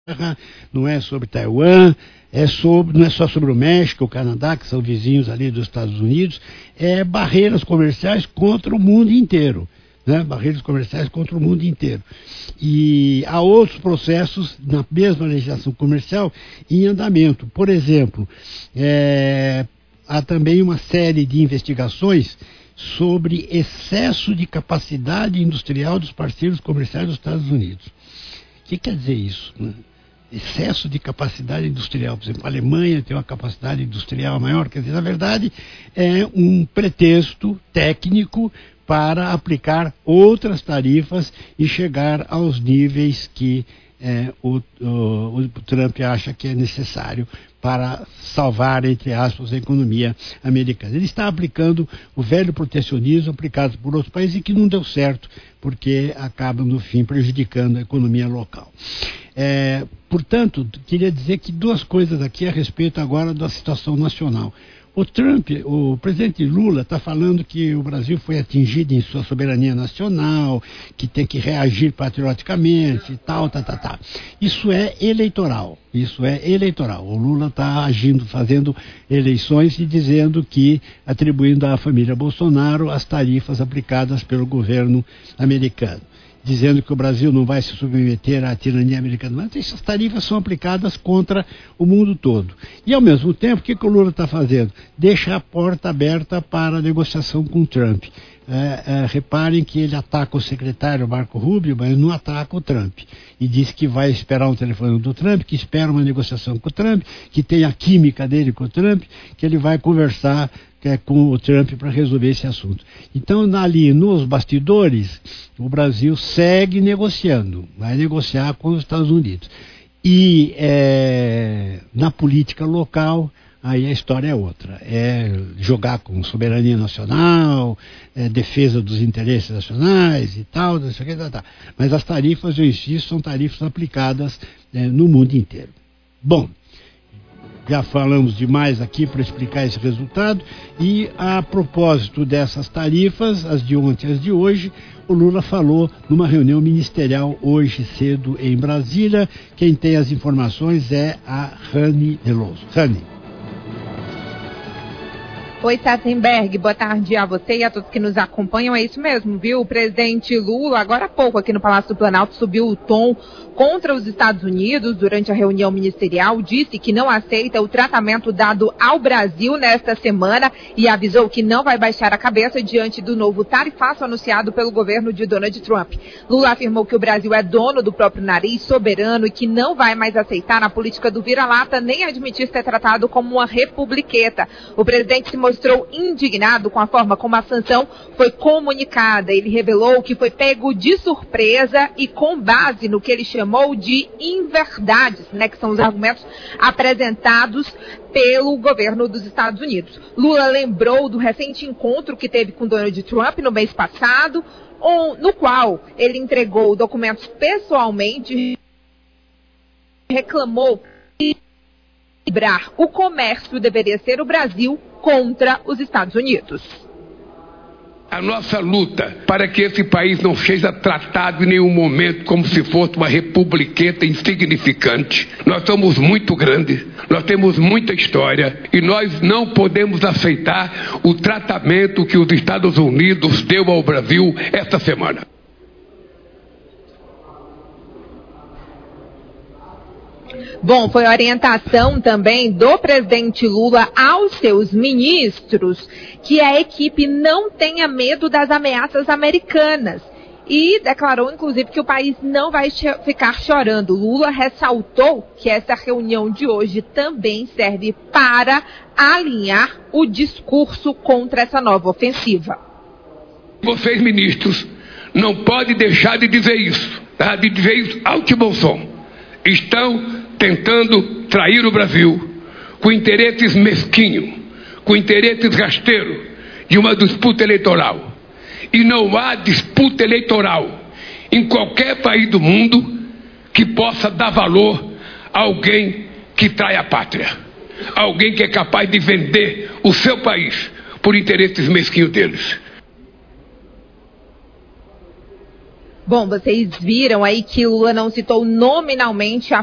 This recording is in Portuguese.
não é sobre Taiwan, não é só sobre o México, o Canadá, que são vizinhos ali dos Estados Unidos, é barreiras comerciais contra o mundo inteiro. Né? Barreiras comerciais contra o mundo inteiro. E há outros processos na mesma legislação comercial em andamento. Por exemplo, há também uma série de investigações sobre excesso de capacidade industrial dos parceiros comerciais dos Estados Unidos. O que quer dizer isso? Né? Excesso de capacidade industrial. Por exemplo, a Alemanha tem uma capacidade industrial maior. Quer dizer, na verdade, é um pretexto técnico para aplicar outras tarifas e chegar aos níveis que o Trump acha que é necessário para salvar, entre aspas, a economia americana. Ele está aplicando o velho protecionismo aplicado por outros países e que não deu certo, porque acaba, no fim, prejudicando a economia local. Portanto, queria dizer que duas coisas aqui a respeito agora da situação nacional. O presidente Lula está falando que o Brasil foi atingido em sua soberania nacional, que tem que reagir patrioticamente e tal. Isso é eleitoral. O Lula está agindo, fazendo eleições e dizendo que, atribuindo à família Bolsonaro as tarifas aplicadas pelo governo americano. Dizendo que o Brasil não vai se submeter à tirania americana. Mas essas tarifas são aplicadas contra o mundo todo. E, ao mesmo tempo, o que o Lula está fazendo? Deixa a porta aberta para a negociação com o Trump. Reparem que ele ataca o secretário Marco Rubio, mas não ataca o Trump. E diz que vai esperar um telefone do Trump, que espera uma negociação com o Trump, que tem a química dele com o Trump, que ele vai conversar com o Trump para resolver esse assunto. Então, ali nos bastidores, o Brasil segue negociando, vai negociar com os Estados Unidos. E na política local, aí a história é outra. É jogar com soberania nacional, defesa dos interesses nacionais e tal, não sei o que, tal. Mas as tarifas, eu insisto, são tarifas aplicadas no mundo inteiro. Bom, já falamos demais aqui para explicar esse resultado, e a propósito dessas tarifas, as de ontem e as de hoje, o Lula falou numa reunião ministerial hoje cedo em Brasília. Quem tem as informações é a Rani Veloso. Rani. Oi, Sassenberg, boa tarde a você e a todos que nos acompanham. É isso mesmo, viu? O presidente Lula, agora há pouco aqui no Palácio do Planalto, subiu o tom contra os Estados Unidos durante a reunião ministerial, disse que não aceita o tratamento dado ao Brasil nesta semana e avisou que não vai baixar a cabeça diante do novo tarifaço anunciado pelo governo de Donald Trump. Lula afirmou que o Brasil é dono do próprio nariz, soberano, e que não vai mais aceitar a política do vira-lata nem admitir ser tratado como uma republiqueta. O presidente se mostrou indignado com a forma como a sanção foi comunicada. Ele revelou que foi pego de surpresa e com base no que ele chamou de inverdades, que são os argumentos apresentados pelo governo dos Estados Unidos. Lula lembrou do recente encontro que teve com Donald Trump no mês passado, no qual ele entregou documentos pessoalmente e reclamou que equilibrar o comércio deveria ser o Brasil contra os Estados Unidos. A nossa luta para que esse país não seja tratado em nenhum momento como se fosse uma republiqueta insignificante. Nós somos muito grandes, nós temos muita história e nós não podemos aceitar o tratamento que os Estados Unidos deu ao Brasil esta semana. Bom, foi orientação também do presidente Lula aos seus ministros que a equipe não tenha medo das ameaças americanas e declarou, inclusive, que o país não vai ficar chorando. Lula ressaltou que essa reunião de hoje também serve para alinhar o discurso contra essa nova ofensiva. Vocês, ministros, não podem deixar de dizer isso, tá? De dizer isso alto e bom som. Estão tentando trair o Brasil com interesses mesquinhos, com interesses rasteiros de uma disputa eleitoral. E não há disputa eleitoral em qualquer país do mundo que possa dar valor a alguém que trai a pátria, alguém que é capaz de vender o seu país por interesses mesquinhos deles. Bom, vocês viram aí que Lula não citou nominalmente a